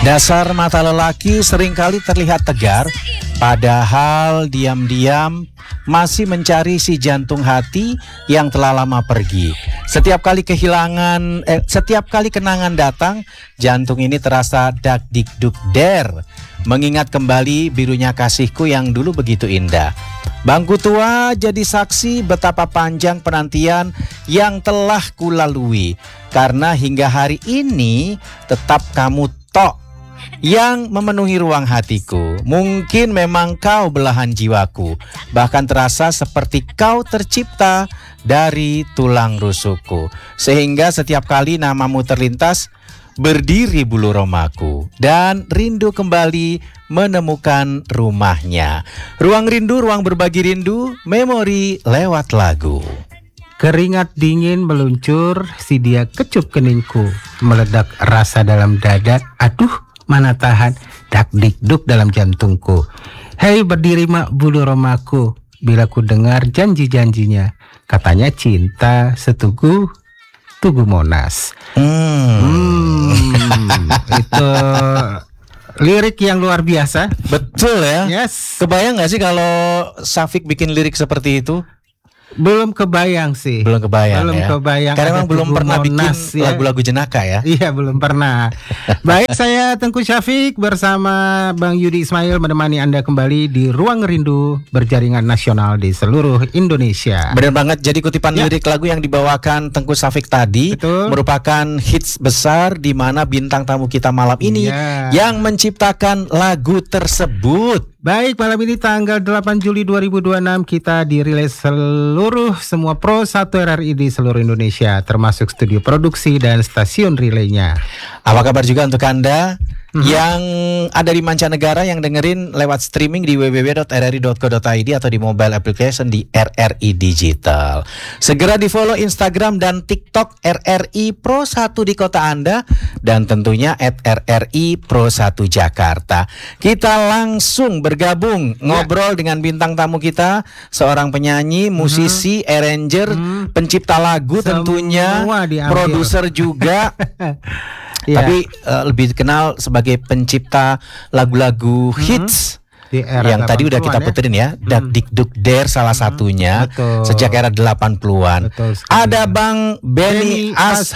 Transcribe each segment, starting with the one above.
Dasar mata lelaki seringkali terlihat tegar, padahal diam-diam masih mencari si jantung hati yang telah lama pergi. Setiap kali kenangan datang, jantung ini terasa dak dik duk der, mengingat kembali birunya kasihku yang dulu begitu indah. Bangku tua jadi saksi betapa panjang penantian yang telah kulalui, karena hingga hari ini tetap kamu tok yang memenuhi ruang hatiku. Mungkin memang kau belahan jiwaku, bahkan terasa seperti kau tercipta dari tulang rusukku. Sehingga setiap kali namamu terlintas, berdiri bulu romaku dan rindu kembali menemukan rumahnya. Ruang rindu, ruang berbagi rindu, memori lewat lagu. Keringat dingin meluncur, si dia kecup keningku, meledak rasa dalam dada. Aduh, mana tahan, dak dikduk dalam jantungku. Hei berdiri mak bulu romaku, bila ku dengar janji-janjinya, katanya cinta setugu Tugu Monas. Itu lirik yang luar biasa. Betul ya. Yes. Kebayang gak sih kalau Syafiq bikin lirik seperti itu? Belum kebayang sih. Belum kebayang ya. Kebayang. Karena memang belum pernah Monas, bikin lagu-lagu jenaka ya. Iya, belum pernah. Baik, saya Tengku Syafiq bersama Bang Yudi Ismail menemani Anda kembali di Ruang Rindu berjaringan nasional di seluruh Indonesia. Benar banget. Jadi kutipan lirik lagu yang dibawakan Tengku Syafiq tadi merupakan hits besar di mana bintang tamu kita malam ini yang menciptakan lagu tersebut. Baik, malam ini tanggal 8 Juli 2026 kita dirilis semua Pro 1 RRI di seluruh Indonesia, termasuk studio produksi dan stasiun relaynya. Apa kabar juga untuk Anda yang ada di mancanegara yang dengerin lewat streaming di www.rri.co.id atau di mobile application di RRI Digital. Segera di follow Instagram dan TikTok RRI Pro 1 di kota Anda dan tentunya @RRI Pro 1 Jakarta. Kita langsung bergabung ngobrol dengan bintang tamu kita, seorang penyanyi, musisi, arranger, pencipta lagu tentunya, produser juga. Tapi lebih dikenal sebagai pencipta lagu-lagu hits yang tadi udah kita puterin ya. Dak Dik Duk Der salah satunya. Sejak era 80-an. Ada Bang Benny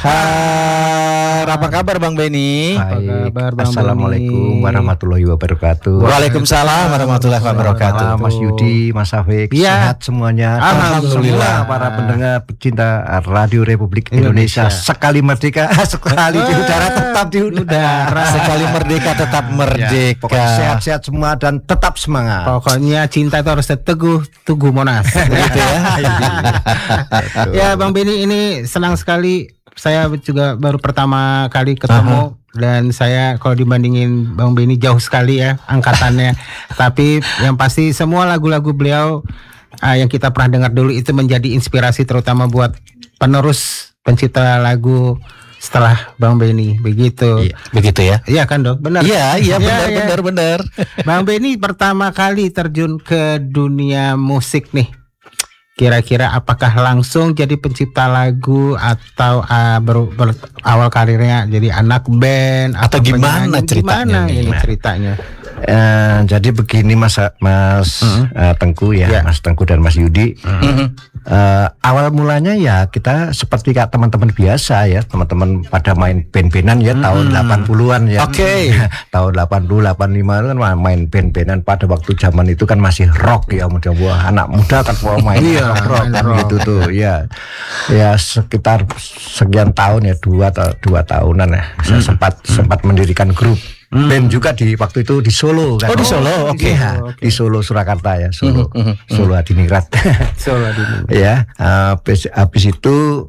Ashar. Apa kabar Bang Benny? Baik. Assalamualaikum warahmatullahi wabarakatuh. Waalaikumsalam warahmatullahi wabarakatuh. Mas Yudi, Mas Syafiq, sehat semuanya. Alhamdulillah. Semua para pendengar pecinta Radio Republik Indonesia. Sekali merdeka, sekali di udara tetap di udara. Sekali merdeka tetap merdeka. Pokoknya sehat-sehat semua dan tetap semangat. Pokoknya cinta itu harus Tugu Monas. Gitu ya. Ya Bang Benny, ini senang sekali. Saya juga baru pertama kali ketemu dan saya kalau dibandingin Bang Benny jauh sekali ya angkatannya. Tapi yang pasti semua lagu-lagu beliau yang kita pernah dengar dulu itu menjadi inspirasi terutama buat penerus pencipta lagu setelah Bang Benny, begitu. Begitu ya? Iya kan dok, benar. Iya benar. Bang Benny pertama kali terjun ke dunia musik nih. Kira-kira apakah langsung jadi pencipta lagu atau awal karirnya jadi anak band atau gimana ceritanya? Ceritanya? Jadi begini Mas Tengku ya, Mas Tengku dan Mas Yudi. Awal mulanya ya kita seperti kayak teman-teman biasa ya, teman-teman pada main band-bandan ya tahun 80-an ya. Tahun 80, 85 itu kan main band-bandan pada waktu zaman itu kan masih rock ya, anak muda kan mau main rock kan gitu tuh ya. Ya sekitar sekian tahun ya, dua tahunan ya. Saya sempat mendirikan grup band juga di waktu itu di Solo kan. Di Solo, oke. Di Solo Surakarta ya, Solo Adiningrat. Solo Adiningrat. Ya, habis itu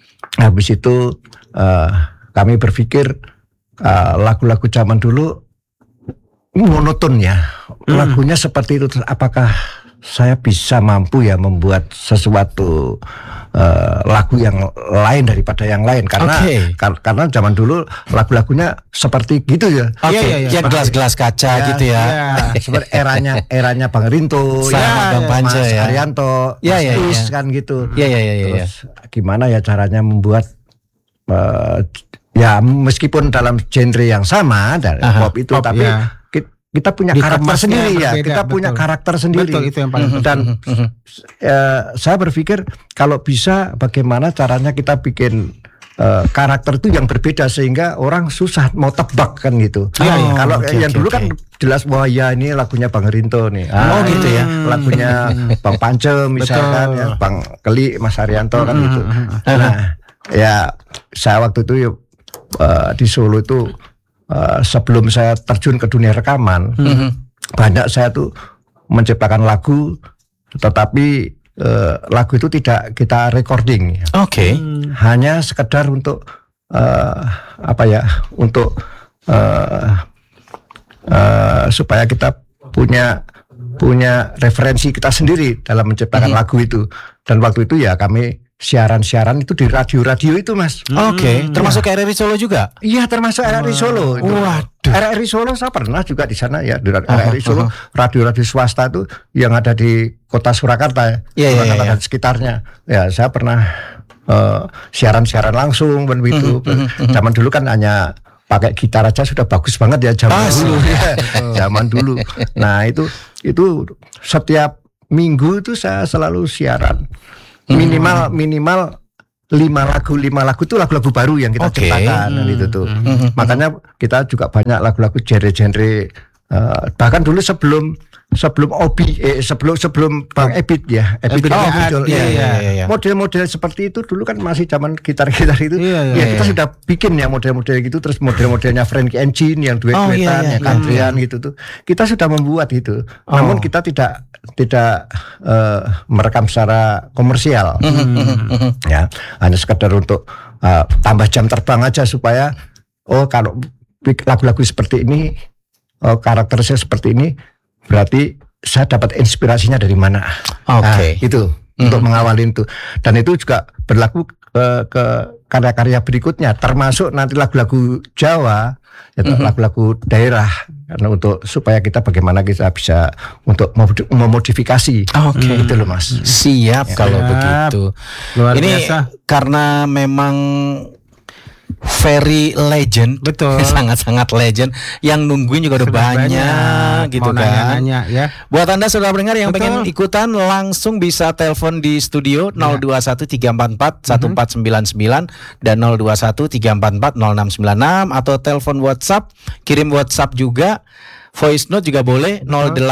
kami berpikir lagu-lagu zaman dulu monoton ya. Lagunya seperti itu, apakah saya bisa mampu ya membuat sesuatu lagu yang lain daripada yang lain karena zaman dulu lagu-lagunya seperti gitu ya. Yang gelas-gelas kaca gitu ya. Seperti eranya Bang Rinto, Bang Panja Mas ya. Haryanto, Mas kan gitu. Iya. Terus gimana ya caranya membuat ya meskipun dalam genre yang sama dari pop itu, tapi kita punya karakter sendiri ya. Berbeda, Kita punya karakter sendiri. Betul, itu yang paling penting. Dan saya berpikir kalau bisa bagaimana caranya kita bikin karakter itu yang berbeda sehingga orang susah mau tebak kan gitu. Kalau yang dulu kan jelas bahwa ya ini lagunya Bang Rinto nih. Gitu ya. Lagunya Bang Pance misalkan ya, Bang Keli, Mas Haryanto kan gitu. Nah, ya saya waktu itu di Solo itu sebelum saya terjun ke dunia rekaman, banyak saya tuh menciptakan lagu, tetapi lagu itu tidak kita recording. Oke. Hanya sekedar untuk untuk supaya kita punya referensi kita sendiri dalam menciptakan lagu itu. Dan waktu itu ya kami siaran-siaran itu di radio-radio itu, Mas. Oke. Termasuk RRI Solo juga? Iya, termasuk RRI Solo. Waduh. RRI Solo saya pernah juga di sana ya, di RRI Solo, radio-radio swasta itu yang ada di kota Surakarta Surakarta dan sekitarnya. Ya, saya pernah siaran-siaran langsung begitu. Zaman dulu kan hanya pakai gitar aja sudah bagus banget ya zaman dulu. Zaman dulu. Nah, itu setiap minggu itu saya selalu siaran. Minimal 5 lagu itu lagu-lagu baru yang kita ciptakan itu tuh. Makanya kita juga banyak lagu-lagu genre-genre bahkan dulu sebelum Bang Ebit ya, model-model seperti itu dulu kan masih zaman gitar-gitar itu. Kita sudah bikin ya model-model gitu, terus model-modelnya Frankie Engine yang duet-duetan, yang country-an gitu tuh. Kita sudah membuat itu. Namun kita tidak merekam secara komersial. Ya, hanya sekedar untuk tambah jam terbang aja supaya kalau lagu-lagu seperti ini karakternya seperti ini, berarti saya dapat inspirasinya dari mana? Itu untuk mengawali itu. Dan itu juga berlaku ke karya-karya berikutnya, termasuk nanti lagu-lagu Jawa, lagu-lagu daerah, karena untuk supaya kita bagaimana kita bisa untuk memodifikasi. Gitu loh, Mas. Siap kalau begitu. Luar ini biasa. Karena memang very legend, betul, sangat-sangat legend. Yang nungguin juga udah banyak gitu mau kan. Nanya, ya. Buat Anda saudara pendengar yang Betul. pengen ikutan, langsung bisa telepon di studio 0213441499 dan 0213440696 atau telepon WhatsApp, kirim WhatsApp juga. Voice note juga boleh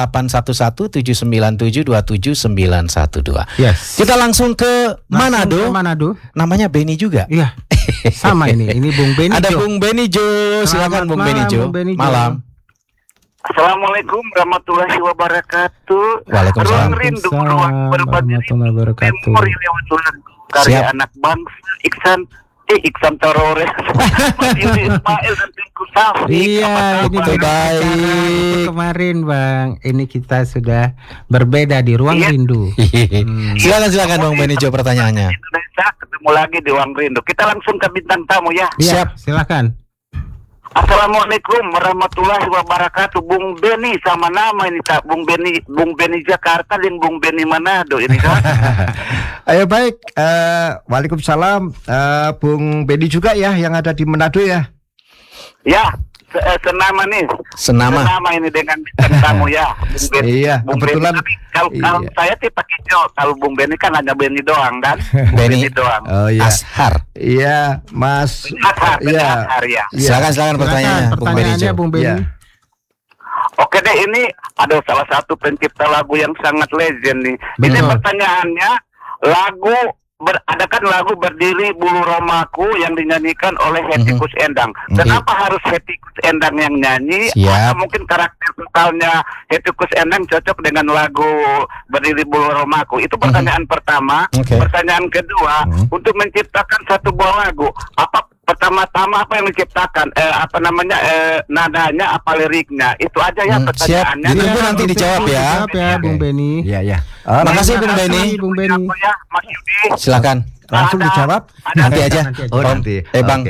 081179727912. Yes. Kita langsung ke Manado. Namanya Benny juga. Iya. Sama ini Bung Benny. Ada Bung Benny Jo. Silakan Bung Benny Jo. Malam. Assalamualaikum warahmatullahi wabarakatuh. Waalaikumsalam. Ruang rindu, ruang berbagi memori lewat lagu karya anak bangsa Iksan Torores, Ismail dan Tengku Safi. Iya, ini baik. Kemarin Bang, ini kita sudah berbeda di ruang rindu. Silakan Bang Benny Jo pertanyaannya. Indonesia ketemu lagi di ruang rindu. Kita langsung ke bintang tamu ya. Siap, silakan. Assalamualaikum warahmatullahi wabarakatuh. Bung Benny sama nama ini Kak. Bung Benny Jakarta dan Bung Benny Manado ini Kak. Ayo baik, waalaikumsalam, Bung Benny juga ya yang ada di Manado ya. Ya, senama nih. Senama ini dengan bintang tamu ya. Bung Benny. Iya, Bung kebetulan. Benny, kalau saya sih pakai Jo. Kalau Bung Benny kan hanya Benny doang kan. Benny doang. Oh iya. Ashar. Iya, Mas. Ashar ya. Silakan pertanyaannya Bung Benny Jo. Bung Benny. Ya. Oke deh, ini ada salah satu pencipta lagu yang sangat legend nih. Ini pertanyaannya, ada kan lagu Berdiri Bulu Romaku yang dinyanyikan oleh Hetty Koes Endang. Kenapa harus Hetty Koes Endang yang nyanyi? Atau mungkin karakter totalnya Hetty Koes Endang cocok dengan lagu Berdiri Bulu Romaku? Itu pertanyaan pertama. Pertanyaan kedua, untuk menciptakan satu buah lagu, pertama-tama apa yang menciptakan nadanya, apa liriknya? Itu aja ya pertanyaannya. Siap. Ditunggu nanti dijawab ya. Bung Benny. Iya. Makasih Bung Benny. Ya, Mas Yudi. Silakan. Langsung dijawab. Nanti aja. Nanti. Bang.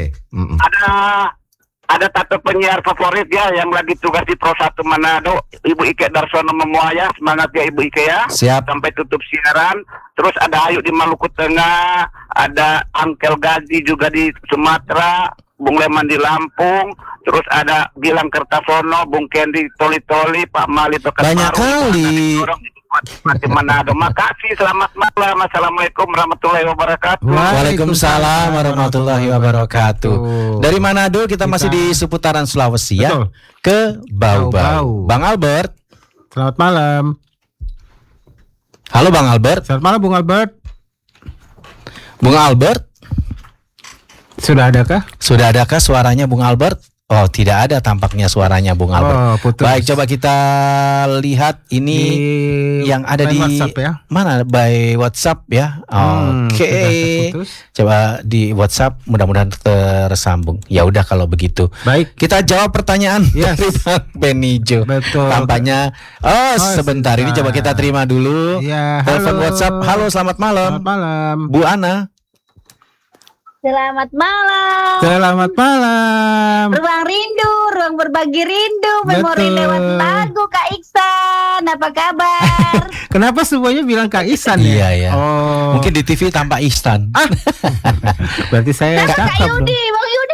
Ada satu penyiar favorit ya yang lagi tugas di Pro 1 Manado, Ibu Ike Darsono Memuaya. Semangat ya Ibu Ike ya. Siap. Sampai tutup siaran. Terus ada Ayu di Maluku Tengah, ada Angkel Gazi juga di Sumatera, Bung Leman di Lampung, terus ada Gilang Kertasono, Bung Kendi Toli-Toli, Pak Mali Pekanbaru. Banyak kali. Di Manado. Makasih, selamat malam. Assalamualaikum warahmatullahi wabarakatuh. Waalaikumsalam warahmatullahi wabarakatuh. Dari Manado kita masih di seputaran Sulawesi ya. Betul. Ke Bau-Bau. Bau-Bau. Bang Albert. Selamat malam. Halo Bang Albert. Selamat malam Bung Albert. Bung Albert. Sudah adakah? Sudah adakah suaranya Bung Albert? Oh, tidak ada tampaknya suaranya Bung Albert. Oh, putus. Baik, coba kita lihat ini yang ada by di WhatsApp ya. Mana by WhatsApp ya. Oke. sudah terputus. Coba di WhatsApp mudah-mudahan tersambung. Ya udah kalau begitu. Baik. Kita jawab pertanyaan Yes. dari Bang Benijo. Betul. Tampaknya sebentar ini coba kita terima dulu. Ya, Telepon halo. WhatsApp. Halo, selamat malam. Selamat malam. Bu Ana. Selamat malam. Selamat malam. Ruang rindu, ruang berbagi rindu, memori Betul. lewat lagu Kak Iksan. Apa kabar? Kenapa semuanya bilang Kak Ihsan Iya, ya? ya. Oh. Mungkin di TV tampak Ihsan. Berarti saya Kak cakep dong. Yudi, Bang Yudi.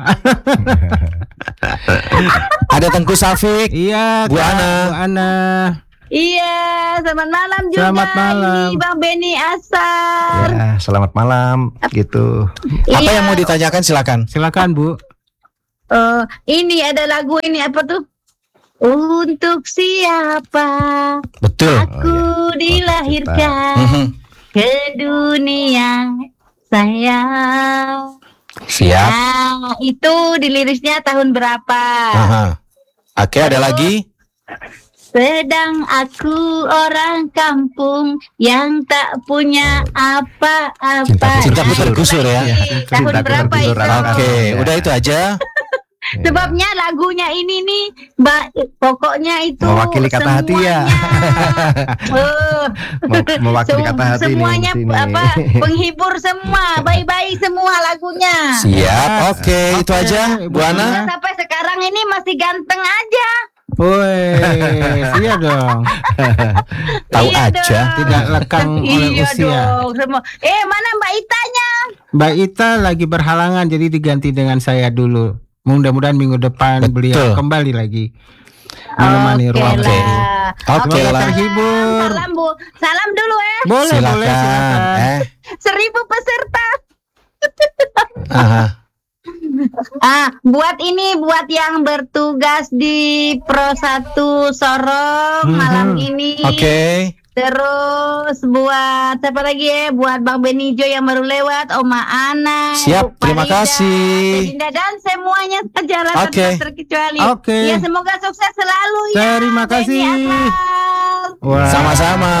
Ada Tengku Safik. Iya, Bu Kak, Ana. Bu Ana. Iya, selamat malam juga. Selamat malam. Ini Bang Beni Asar. Ya, selamat malam gitu. Apa Iya. yang mau ditanyakan silakan. Silakan Bu. Ini ada lagu ini apa tuh? Untuk siapa Betul. aku dilahirkan Mhm. ke dunia sayang. Siap. Nah, itu di liriknya tahun berapa? Aha. Oke, ada lagi? Sedang aku orang kampung yang tak punya apa-apa. Cintaku tergusur ya. Tahun Cintaku berapa tergusur itu? anak. Oke, Ya. udah itu aja. Sebabnya lagunya ini nih, pokoknya itu Mewakili kata hati ya. Mewakili kata hati nih semuanya di sini. apa penghibur semua, baik-baik semua lagunya. Siap. Oke, itu aja. Bu Nah, Ana. sampai sekarang ini masih ganteng aja. Woi, iya dong. Tahu Iya aja. dong. Tidak lekang oleh Iya usia. dong, semua. Mana Mbak Itanya? Mbak Ita lagi berhalangan jadi diganti dengan saya dulu. Mudah-mudahan minggu depan Betul. beliau kembali lagi menemani Oke ruang lah. rindu. Oke Semoga lah. terhibur. Salam Bu, salam dulu ya. Boleh, boleh, Silakan. silakan. 1000 peserta. Aha. Buat yang bertugas di Pro 1 Sorong malam ini. Oke. Terus buat siapa lagi ya? Buat Bang Benijo yang baru lewat, Oma Ana. Siap, Bu terima Farida, kasih. Dinda, dan semuanya sejalan Oke. tanpa terkecuali. Oke. Ya semoga sukses selalu ya. Terima Beni kasih. Asal. Wah. Sama-sama.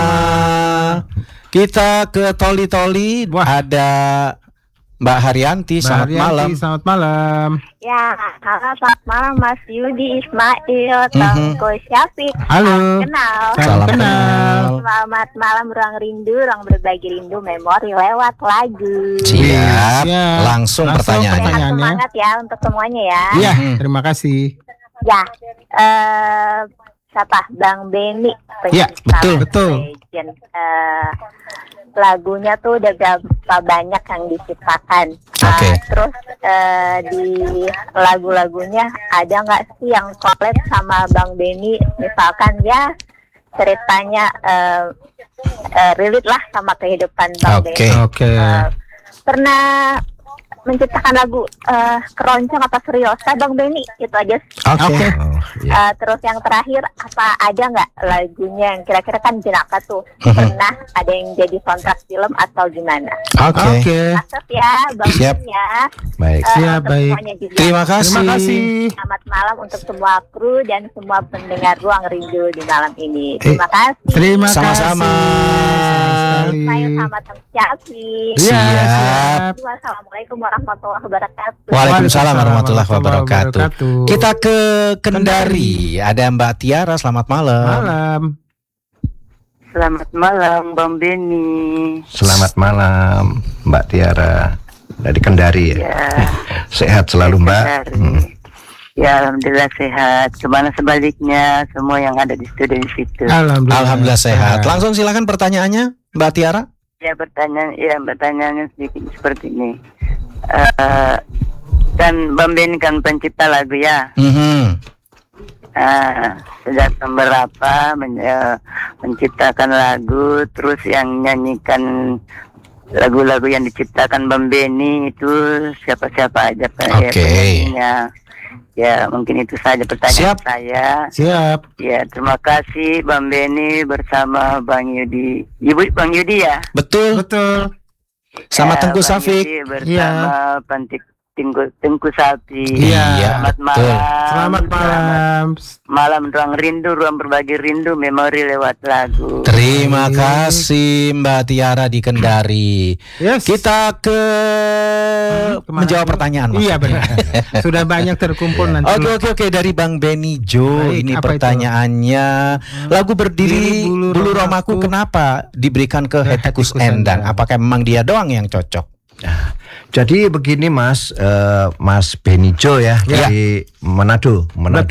Kita ke Toli-Toli. Ada Mbak Haryanti. Mbak Selamat Haryanti, malam. selamat malam. Ya, halo selamat malam Mas Yudi, Ismail, Mhm. Tengku Syafiq. Halo. Kenal. Salam kenal. Selamat malam ruang rindu, ruang berbagi rindu, memori lewat lagu. Siap. Iya. Langsung Langsung pertanyaannya. pertanyaan. Semangat ya untuk semuanya ya. Iya, Mhm. terima kasih. Ya, siapa? Bang Beni. Ya, pencipta betul. legend. Lagunya tuh udah berapa banyak yang diciptakan. Oke. Terus di lagu-lagunya ada nggak sih yang collab sama Bang Beni? Misalkan ya ceritanya relate lah sama kehidupan Bang Oke. Beni. Oke. Pernah menciptakan lagu keroncong apa seriosa Bang Beni? Itu aja. Oke. Oh, ya. Terus yang terakhir, apa ada nggak lagunya yang kira-kira kan jenaka tuh pernah ada yang jadi soundtrack film atau gimana? Oke. Oke. Maksud ya Bang Siap. Beni ya. Baik. Siap, Untuk baik. semuanya juga. Terima kasih. Terima kasih. Selamat malam untuk semua kru dan semua pendengar Ruang Rindu di malam ini. Terima kasih. Terima Sama-sama. kasih. Saya sama Teng Syafiq. Iya, Siap. Wassalamualaikum warahmatullahi wabarakatuh. Waalaikumsalam warahmatullahi wabarakatuh. wabarakatuh. Kita ke Kendari. Ada Mbak Tiara. Selamat malam. Malam. Selamat malam Bang Beni. Selamat malam Mbak Tiara dari Kendari ya. Ya, Sehat selalu Mbak. Kendari. Ya, alhamdulillah sehat. Kemana sebaliknya semua yang ada di studio di situ. Alhamdulillah sehat. Langsung silakan pertanyaannya, Mbak Tiara. Ya pertanyaannya sedikit seperti ini. kan Bang Benny kan pencipta lagu ya. Sejak tahun berapa menciptakan lagu, terus yang nyanyikan lagu-lagu yang diciptakan Bang Benny itu siapa-siapa aja penyanyinya. Ya, mungkin itu saja pertanyaan saya. Siap. Ya, terima kasih Bang Benny bersama Bang Yudi. Ibu Bang Yudi ya? Betul. Sama Tengku Bang Safik. Yudi bersama Tengku Sapi. Iya. Selamat malam. Selamat malam. Malam ruang rindu, ruang berbagi rindu, memori lewat lagu. Terima kasih Mbak Tiara di Kendari. Yes. Kita ke menjawab pertanyaan, Mas. Iya benar. Sudah banyak terkumpul nanti. Oke dari Bang Benny Jo. Baik, Ini apa pertanyaannya. Lagu Berdiri Bulu Romaku kenapa diberikan ke Hettikus Endang? Apakah memang dia doang yang cocok? Jadi begini Mas, Mas Benny Jo ya, dari Manado.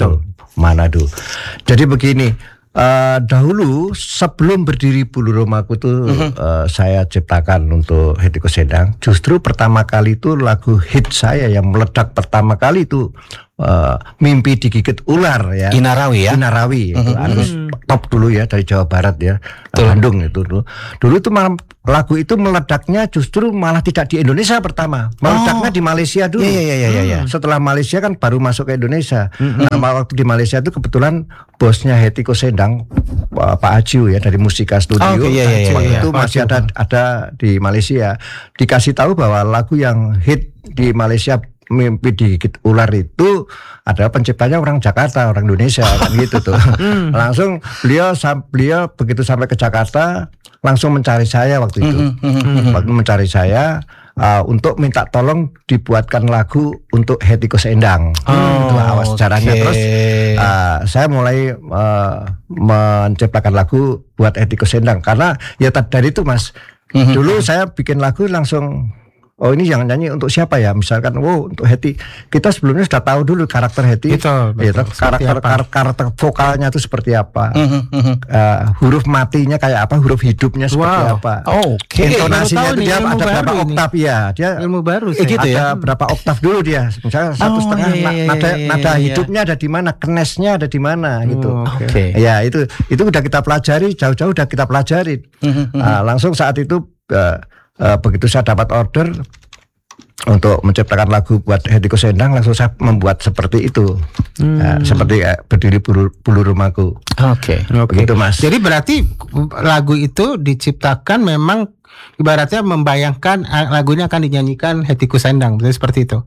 Jadi begini, dahulu sebelum Berdiri Bulu Romaku itu saya ciptakan untuk Hettikus Endang. Justru pertama kali itu lagu hit saya yang meledak pertama kali itu Mimpi Digigit Ular ya. Inarawi ya. Inarawi itu harus top dulu ya dari Jawa Barat ya. Bandung itu dulu. Dulu itu lagu itu meledaknya justru malah tidak di Indonesia pertama. Meledaknya di Malaysia dulu. Iya. Setelah Malaysia kan baru masuk ke Indonesia. Nah, waktu di Malaysia itu kebetulan bosnya Hettikus Endang Pak Ajiu ya dari Musika Studio. Waktu itu masih ada di Malaysia. Dikasih tahu bahwa lagu yang hit di Malaysia Mimpi Digigit Ular itu adalah penciptanya orang Jakarta, orang Indonesia kan gitu tuh. Langsung beliau begitu sampai ke Jakarta langsung mencari saya waktu itu. Waktu mencari saya untuk minta tolong dibuatkan lagu untuk Hettikus Endang. Itu awal sejarahnya. Terus saya mulai menciptakan lagu buat Hettikus Endang karena ya dari itu Mas. Dulu saya bikin lagu langsung ini yang nyanyi untuk siapa ya? Misalkan, untuk Hetty. Kita sebelumnya sudah tahu dulu karakter Hetty. Betul. Karakter vokalnya itu seperti apa. Huruf matinya kayak apa, huruf hidupnya seperti apa. Intonasinya itu dia ada berapa oktav ya. Dia ilmu baru gitu ya. Ada berapa oktav dulu dia. Misalnya 1,5 nada hidupnya ada di mana, kenesnya ada di mana gitu. Ya, itu udah kita pelajari, jauh-jauh udah kita pelajari. Langsung saat itu begitu saya dapat order untuk menciptakan lagu buat Hettikus Endang, langsung saya membuat seperti itu. Seperti Berdiri Bulu Romaku. Begitu Mas. Jadi berarti lagu itu diciptakan memang ibaratnya membayangkan lagunya akan dinyanyikan Hettikus Endang, seperti itu.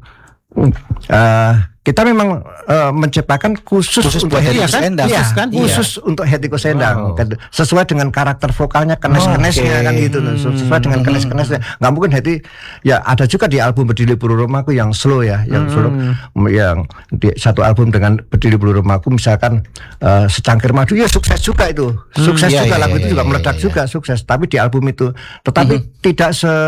Kita memang menciptakan khusus untuk Hettikus Endang, khusus untuk Hettikus Endang, sesuai dengan karakter vokalnya, kenes-kenesnya kan gitu, sesuai dengan kenes-kenesnya. Nggak mungkin Hetty, ya ada juga di album Berdiri Bulu Romaku yang slow ya, yang slow, yang di satu album dengan Berdiri Bulu Romaku misalkan Secangkir Madu, ya sukses juga itu, sukses juga lagu itu juga meledak juga sukses. Tapi di album itu, tetapi tidak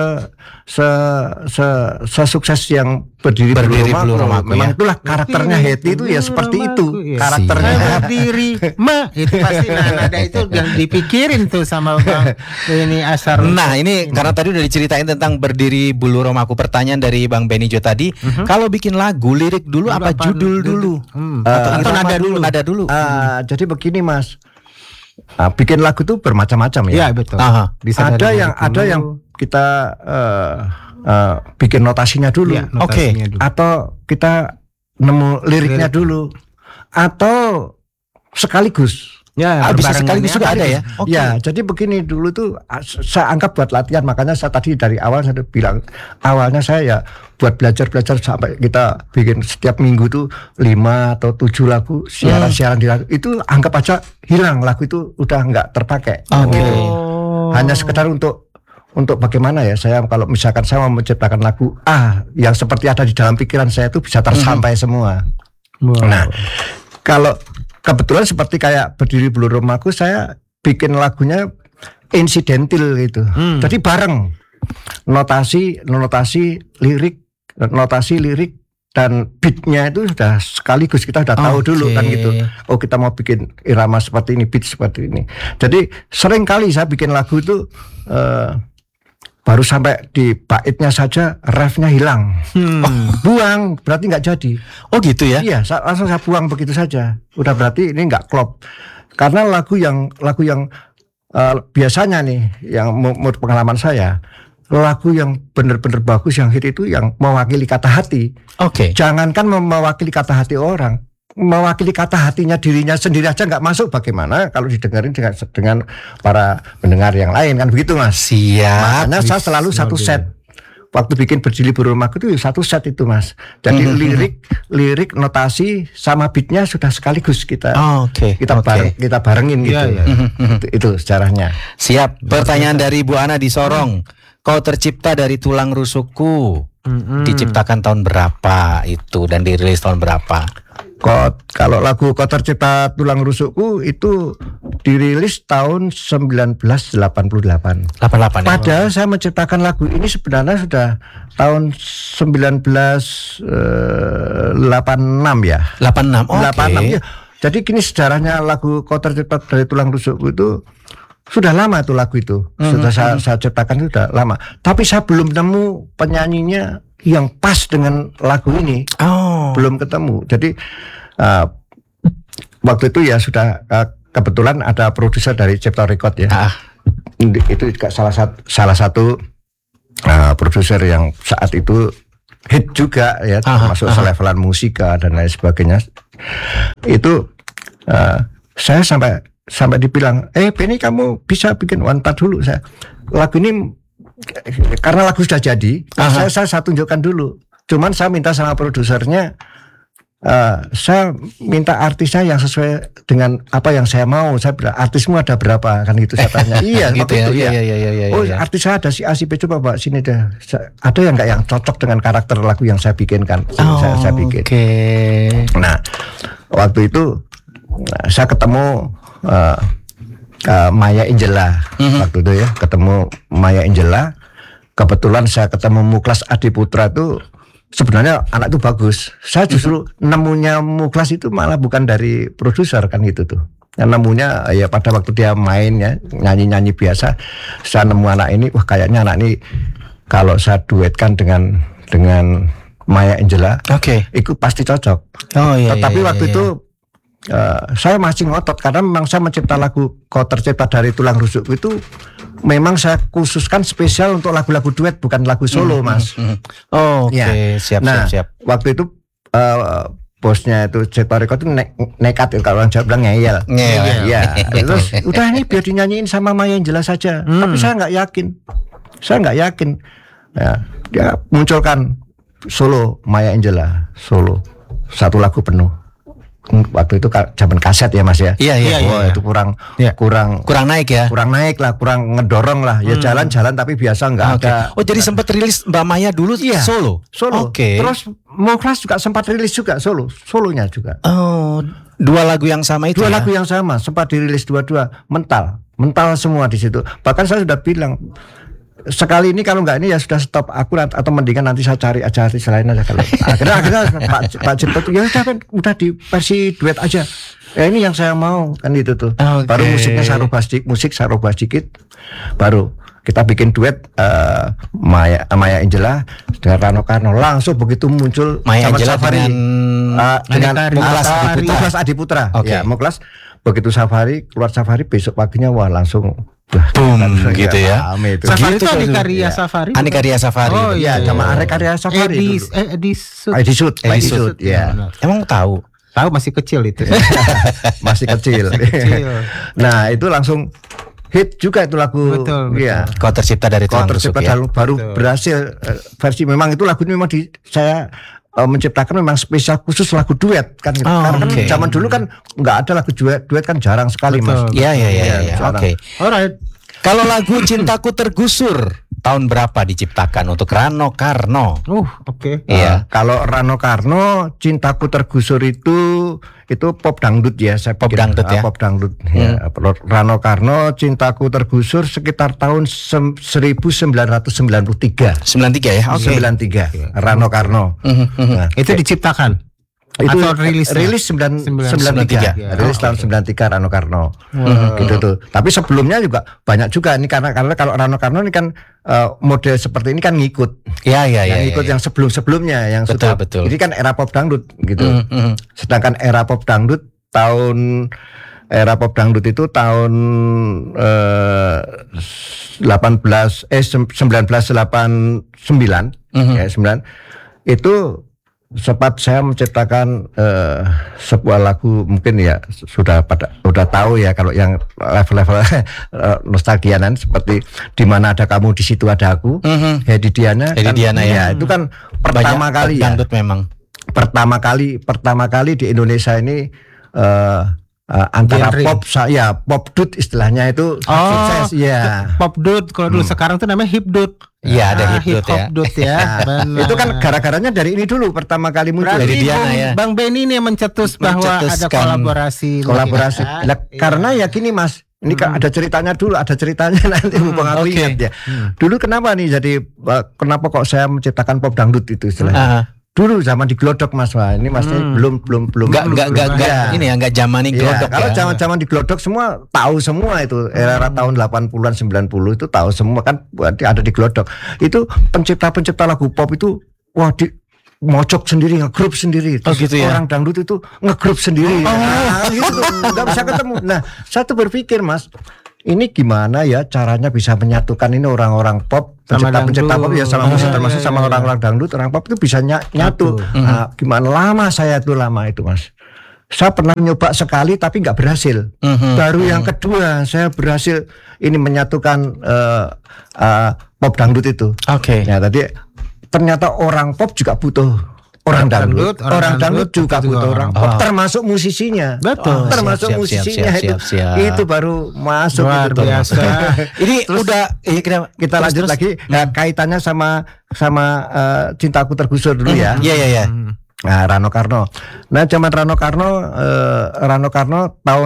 sesukses yang Berdiri Bulu Romaku. Memang itulah karakternya Hetty itu ya seperti itu karakternya. Berdiri itu pasti nada itu yang dipikirin tuh sama Bang ini Asar. Nah ini karena tadi udah diceritain tentang Berdiri Bulu Romaku. Pertanyaan dari Bang Benny Jo tadi, kalau bikin lagu lirik dulu apa judul dulu? Atau nada dulu? Jadi begini Mas, bikin lagu tuh bermacam-macam ya. Iya betul. Ada yang kita bikin notasinya dulu, atau kita nemu liriknya dulu, atau sekaligus. Ya, bisa sekaligus juga ada ya. Ya, jadi begini dulu tuh saya anggap buat latihan, makanya saya tadi dari awal saya bilang awalnya saya ya buat belajar sampai kita bikin setiap minggu tuh 5 atau 7 lagu siaran di lagu itu anggap aja hilang, lagu itu udah nggak terpakai. Gitu. Hanya sekedar untuk bagaimana ya, saya kalau misalkan saya mau menciptakan lagu yang seperti ada di dalam pikiran saya itu bisa tersampai semua. Nah, kalau kebetulan seperti kayak Berdiri Bulu Romaku, saya bikin lagunya insidental gitu. Jadi bareng notasi lirik dan beatnya itu sudah sekaligus, kita sudah tahu dulu kan gitu. Kita mau bikin irama seperti ini, beat seperti ini. Jadi sering kali saya bikin lagu itu baru sampai di baitnya saja refnya hilang. Buang, berarti nggak jadi. Oh gitu ya? Iya, langsung saya buang begitu saja. Udah berarti ini nggak klop. Karena lagu yang biasanya nih, yang menurut pengalaman saya, lagu yang benar-benar bagus, yang hit itu yang mewakili kata hati. Oke. Jangankan mewakili kata hati orang, mewakili kata hatinya dirinya sendiri aja nggak masuk. Bagaimana kalau didengarin dengan para pendengar yang lain, kan begitu Mas? Siap. Makanya saya selalu satu set. Waktu bikin Berjilid Burung Rumahku itu satu set itu Mas. Jadi lirik, notasi sama beatnya sudah sekaligus kita. Kita barengin gitu. Itu sejarahnya. Siap. Pertanyaan dari Bu Ana di Sorong. Kau tercipta dari tulang rusukku. Diciptakan tahun berapa itu dan dirilis tahun berapa? Kalau lagu Kau Tercipta Tulang Rusukku itu dirilis tahun 1988. 88. Padahal saya menciptakan lagu ini sebenarnya sudah tahun 1986 ya. 86. Oke. 86 ya. Jadi gini sejarahnya lagu Kau Tercipta dari Tulang Rusukku itu sudah lama tuh lagu itu. Sudah saya ciptakan sudah lama. Tapi saya belum nemu penyanyinya yang pas dengan lagu ini. Belum ketemu. Jadi waktu itu ya sudah kebetulan ada produser dari Cipta Record ya. Itu juga salah satu produser yang saat itu hit juga ya, termasuk selevelan Musika dan lain sebagainya. Itu saya sampai dibilang, Benny kamu bisa bikin one part dulu. Lagu ini karena lagu sudah jadi, saya tunjukkan dulu. Cuman saya minta sama produsernya, saya minta artisnya yang sesuai dengan apa yang saya mau. Saya bilang, artismu ada berapa? Kan gitu saya tanya. Iya, gitu ya. Iya. Artis saya ada si A, si B, coba Pak sini deh. Ada yang nggak yang cocok dengan karakter lagu yang saya bikinkan? Saya bikin. Nah, waktu itu saya ketemu Maya Angela. Waktu itu ya, ketemu Maya Angela. Kebetulan saya ketemu Muklas Adiputra itu sebenarnya anak itu bagus. Saya justru nemunya Muklas itu malah bukan dari produser kan gitu tuh. Yang nemunya ya pada waktu dia main ya, nyanyi-nyanyi biasa. Saya nemu anak ini, wah kayaknya anak ini kalau saya duetkan dengan Maya Angela, itu pasti cocok. Tetapi waktu itu saya masih ngotot karena memang saya mencipta lagu Kau Tercipta dari Tulang Rusukku itu memang saya khususkan spesial untuk lagu-lagu duet, bukan lagu solo Mas. Siap. Waktu itu bosnya itu Cipta Record itu nekat kalau orang Jawa bilang ngeyel. Ya. Terus udah ini biar dinyanyiin sama Maya Angela saja. Tapi saya nggak yakin. Ya, dia munculkan solo Maya Angela, solo satu lagu penuh. Waktu itu zaman kaset ya Mas ya. Iya. Itu kurang naik ya. Kurang naik lah, kurang ngedorong lah. Ya jalan-jalan tapi biasa nggak ada. Oh jadi sempat rilis Mbak Maya dulu solo. Terus Muklas juga sempat rilis juga solonya juga. Dua lagu yang sama itu. Dua lagu yang sama sempat dirilis dua-dua. Mental semua di situ. Bahkan saya sudah bilang, sekali ini kalau nggak ini ya sudah stop aku, atau mendingan nanti saya cari aja artis lain aja kalau akhirnya Pak Cipta tuh ya udah di versi duet aja. Ya ini yang saya mau kan itu tuh. Baru musiknya saya rubah sedikit, baru kita bikin duet Maya Angela dengan Rano Karno. Langsung begitu muncul Maya Angela dengan Muklas Adiputra. Ya Muklas begitu keluar Safari besok paginya wah langsung boom gitu ya. Safari itu Anikaria Safari. Anikaria Safari. Oh iya, sama Anikaria Safari. Edisut. Ya. Emang tahu masih kecil itu. Masih kecil. Nah, itu langsung hit juga itu lagu. Betul. Iya. Kau Tercipta dari Tulang Rusuk ya. Baru berhasil versi memang itu lagu ini memang saya menciptakan memang spesial khusus lagu duet kan gitu. Karena kan zaman dulu kan nggak ada lagu duet kan jarang sekali Mas. Iya. Oke. Alright. Kalau lagu Cintaku Tergusur tahun berapa diciptakan untuk Rano Karno? Iya. Kalau Rano Karno Cintaku Tergusur itu pop dangdut ya, saya pop dangdut ya. Pop dangdut. Ya. Rano Karno Cintaku Tergusur sekitar tahun 1993. 93 ya. 93. Rano Karno. Nah, itu diciptakan. Itu Atau rilisnya? rilis 93. Ya, Rilis tahun 93 Rano Karno. Gitu tuh. Tapi sebelumnya juga banyak juga ini karena kalau Rano Karno ini kan model seperti ini kan ngikut. Yang ngikut yang sebelum-sebelumnya yang Betul, sudah. betul. Ini kan era pop dangdut gitu. Sedangkan era pop dangdut itu tahun 1989 ya 9 itu sempat saya menciptakan sebuah lagu, mungkin ya sudah tahu ya kalau yang level-level nostalgianan seperti Di Mana Ada Kamu Di Situ Ada Aku, Hedi Diana ya. Itu kan pertama kali ya. Dangdut memang. Pertama kali di Indonesia ini antara genre. pop dut istilahnya itu sukses ya. Pop dut kalau dulu, sekarang tuh namanya hip dut. Iya, ada hip dut ya. dut ya. Benar. Itu kan gara-garanya dari ini dulu pertama kali muncul. Dari Berarti Diana ya. Bang Benny ini yang mencetus bahwa ada Mencetuskan kolaborasi. Lah, karena ya gini Mas, ini kan ada ceritanya dulu, ada ceritanya nanti Bang aku oke. ingat ya. Dulu kenapa nih jadi kenapa kok saya menciptakan pop dangdut itu istilahnya? Dulu zaman di Glodok Mas, wah ini Mas belum Enggak ini ya, enggak zamani Glodok kalau ya. zaman-zaman di Glodok semua tahu semua itu era tahun 80-an 90 itu tahu semua kan, berarti ada di Glodok. Itu pencipta lagu pop itu wah di mocok sendiri, ngegrup sendiri. Oh, gitu ya? Orang dangdut itu ngegrup sendiri. Nah, gitu nggak bisa ketemu. Nah, saya tuh berpikir Mas, ini gimana ya caranya bisa menyatukan ini orang-orang pop, pencipta pop ya sama musik, termasuk sama orang-orang dangdut, orang pop itu bisa nyatu. Nah, gimana lama itu Mas. Saya pernah nyoba sekali tapi nggak berhasil. Baru yang kedua saya berhasil ini menyatukan pop dangdut itu. Oke. Ya tadi ternyata orang pop juga butuh orang dangdut, orang dangdut juga butuh orang pop, termasuk musisinya. Betul. Termasuk musisinya itu. Itu baru masuk luar gitu. biasa. Ini udah Kita lanjut lagi. Nah, kaitannya sama Cintaku Tergusur dulu ya. Iya. Nah, Rano Karno. Nah, zaman Rano Karno tahun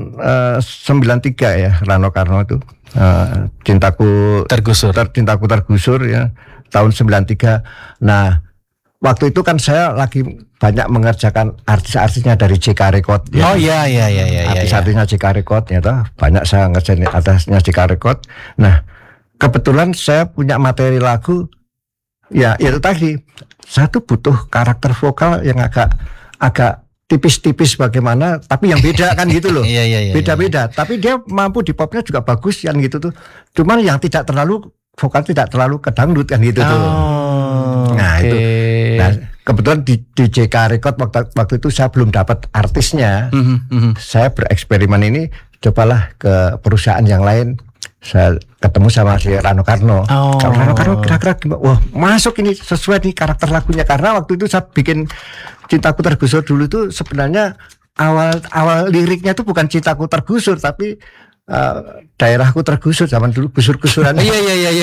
93 ya, Rano Karno itu. Cintaku Tergusur ya, tahun 93. Nah, waktu itu kan saya lagi banyak mengerjakan artis-artisnya dari JK Record ya. Oh iya. Artis-artisnya JK Record ya toh. Banyak saya ngerjain artisnya JK Record. Nah, kebetulan saya punya materi lagu ya itu tadi. Saya tuh butuh karakter vokal yang agak tipis-tipis bagaimana, tapi yang beda kan gitu loh. Iya. Beda-beda, tapi dia mampu di popnya juga bagus yang gitu tuh. Cuman yang tidak terlalu vokal tidak terlalu kedangdut kan gitu tuh. Nah, itu. Nah, kebetulan di JK Record waktu itu saya belum dapat artisnya. Saya bereksperimen ini, cobalah ke perusahaan yang lain. Saya ketemu sama si Rano Karno. Kalau Rano Karno kira-kira gimana? Wah, masuk ini sesuai nih karakter lagunya. Karena waktu itu saya bikin Cintaku Tergusur dulu itu sebenarnya awal liriknya itu bukan Cintaku Tergusur, tapi daerahku tergusur zaman dulu gusur-gusuran. Iya.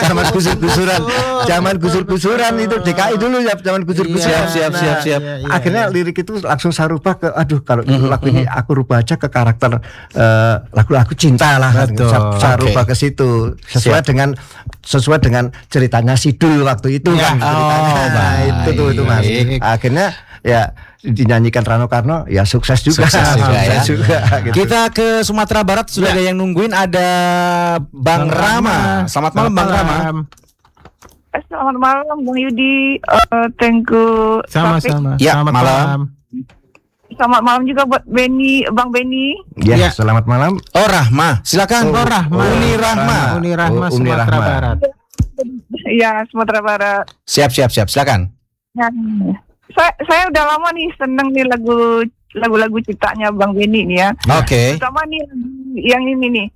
Zaman gusur-gusuran itu DKI dulu ya, zaman gusur-gusuran. Siap. Akhirnya lirik itu langsung saya rubah ke kalau lagu ini aku rubah aja ke karakter lagu-lagu cinta lah. Saya rubah ke situ sesuai dengan ceritanya Sidul waktu itu kan. Itu Mas. Akhirnya ya dinyanyikan Rano Karno ya sukses juga ya. Gitu. Kita ke Sumatera Barat sudah ada yang nungguin, ada Bang Rama. Selamat malam Bang Rama. Selamat malam Bang Yudi. Thank you. Sama-sama. Ya, Selamat malam. Selamat malam juga buat Bang Benny. Ya, selamat malam. Oh Rahma, silakan. Uni Rahma. Uni Rahma Sumatera Barat. Ya, Sumatera Barat. Siap, silakan. Ya. Saya udah lama nih seneng nih lagu-lagu ciptanya Bang Benny nih ya. Oke. Sama nih yang ini nih.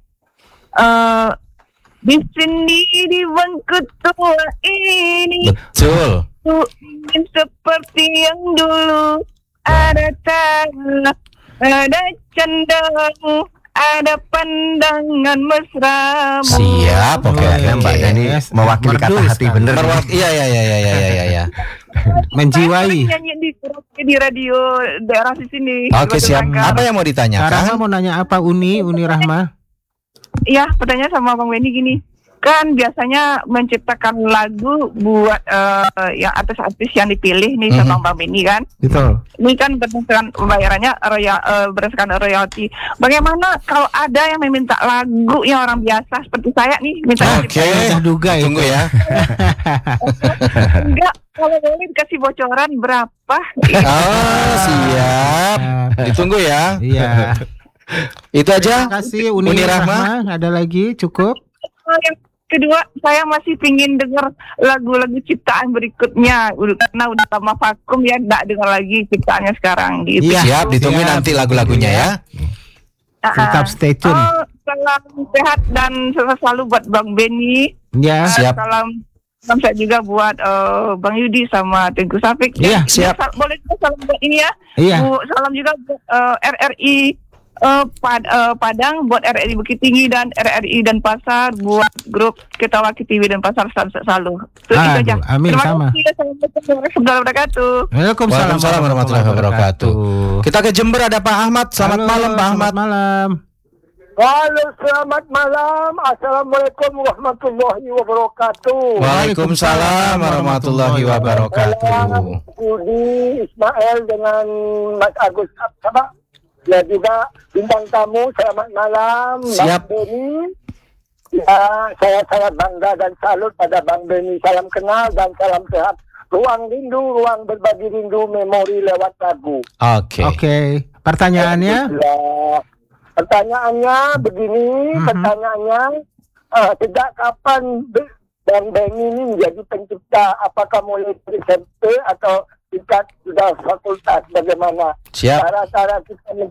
Di sini di bangku tua ini. Betul. Ku ingin seperti yang dulu. Ada tanah, ada candang, ada pandangan mesra. Siap, oke. Mbaknya ini mewakili kata hati bener. Iya. Menjiwai. Saya nyanyi di radio daerah di sini. Oke, siap. Apa yang mau Rahma ditanyakan? mau nanya apa? Uni Rahma? Iya, pertanyaan sama Bang Benny gini. kan biasanya menciptakan lagu buat yang artis-artis yang dipilih nih sama Bang Beni kan. Betul. Ini kan berdasarkan pembayarannya berdasarkan royalti. Bagaimana kalau ada yang meminta lagu yang orang biasa seperti saya nih minta Saya duga ya. Tunggu ya. enggak, kalau boleh dikasih bocoran berapa? Oh, siap. Ditunggu ya. Iya. Itu aja. Terima kasih Uni Rahma. Ada lagi cukup? Yang kedua, saya masih pingin dengar lagu-lagu ciptaan berikutnya karena udah lama vakum ya, nggak dengar lagi ciptaannya sekarang gitu. Iya. Siap, ditunggu nanti lagu-lagunya ya. Tetap stay tune. Salam sehat dan sukses selalu buat Bang Beni. Ya. Siap. Salam sehat juga buat Bang Yudi sama Tengku Safik. Iya, siap. Boleh juga salam buat ini ya. Iya. Salam juga buat RRI Padang, buat RRI Bukit Tinggi dan RRI dan Pasar, buat grup Ketawa TV dan Pasar selalu. Itu aja. Amin. Terima Sama. kasih. Assalamualaikum warahmatullahi wabarakatuh. Waalaikumsalam warahmatullahi wabarakatuh. Kita ke Jember, ada Pak Ahmad. Selamat malam Pak Ahmad. Selamat malam. Halo, selamat malam. Assalamualaikum warahmatullahi wabarakatuh. Waalaikumsalam warahmatullahi wabarakatuh. Budi Ismail dengan Mas Agus Absabak. Ya juga bintang tamu, selamat malam. Siap. Bang Beni. Ya, saya sangat bangga dan salut pada Bang Beni. Salam kenal dan salam sehat. Ruang rindu, ruang berbagi rindu, memori lewat lagu. Oke. Pertanyaannya? Ya, pertanyaannya begini, sejak kapan Bang Beni ini menjadi pencipta? Apakah mulai dari SMP atau tingkat sudah fakultas? Bagaimana? Siap. Cara-cara kita